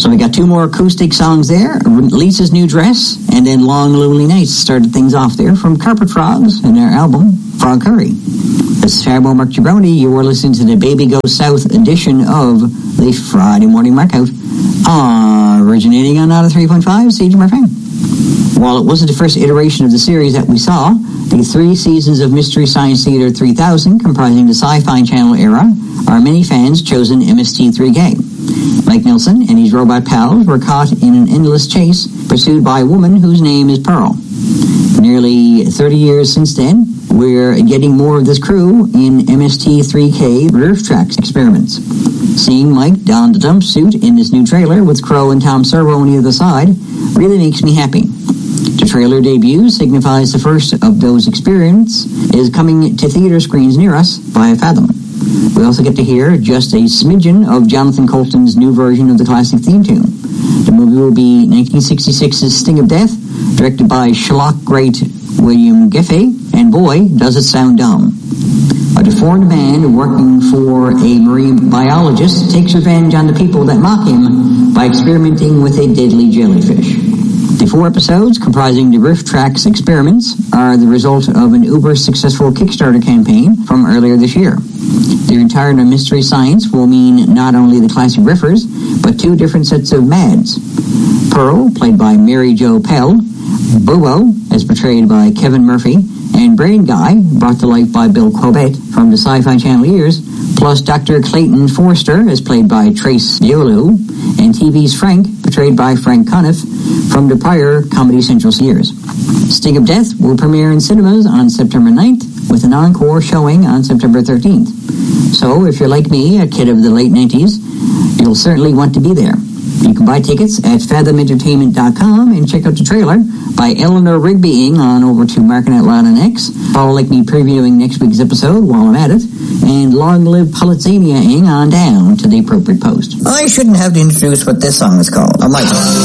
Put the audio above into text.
So we got two more acoustic songs there, Lisa's New Dress, and then Long Lonely Nights started things off there from Carpet Frogs and their album, Frog Curry. This is Faribault Mark Jabroni. You were listening to the Baby Goes South edition of the Friday Morning Markout, originating on Nada 3.5 CHMR FM. While it wasn't the first iteration of the series that we saw, the 3 seasons of Mystery Science Theater 3000, comprising the Sci-Fi Channel era, our many fans chosen MST3K. Mike Nelson and his robot pals were caught in an endless chase pursued by a woman whose name is Pearl. Nearly 30 years since then, we're getting more of this crew in MST3K Riff Tracks experiments. Seeing Mike don the jumpsuit in this new trailer with Crow and Tom Servo on the other side really makes me happy. The trailer debut signifies the first of those experiments is coming to theater screens near us by a fathom. We also get to hear just a smidgen of Jonathan Coulton's new version of the classic theme tune. The movie will be 1966's Sting of Death, directed by schlock great William Giffey, and boy, does it sound dumb. A deformed man working for a marine biologist takes revenge on the people that mock him by experimenting with a deadly jellyfish. The 4 episodes, comprising the Riff Tracks experiments, are the result of an uber-successful Kickstarter campaign from earlier this year. The return of Mystery Science will mean not only the classic riffers, but 2 different sets of Mads. Pearl, played by Mary Jo Pell, Bobo, as portrayed by Kevin Murphy, and Brain Guy, brought to life by Bill Cobbett from the Sci-Fi Channel years, plus Dr. Clayton Forster, as played by Trace Diolu, and TV's Frank, portrayed by Frank Conniff, from the prior Comedy Central years. Sting of Death will premiere in cinemas on September 9th, with an encore showing on September 13th. So, if you're like me, a kid of the late 90s, you'll certainly want to be there. You can buy tickets at fathomentertainment.com and check out the trailer by Eleanor Rigbying on over to Marking Out Loud on X. Follow like me previewing next week's episode while I'm at it. And long live Politzania-ing on down to the appropriate post. I shouldn't have to introduce what this song is called. I might.